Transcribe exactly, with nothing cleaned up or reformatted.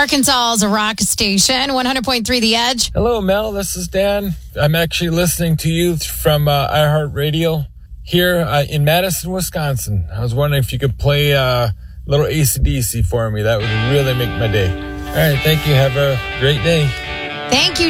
Arkansas's rock station, one hundred point three The Edge. Hello, Mel. This is Dan. I'm actually listening to you from uh, iHeartRadio here uh, in Madison, Wisconsin. I was wondering if you could play uh, a little A C D C for me. That would really make my day. All right. Thank you. Have a great day. Thank you.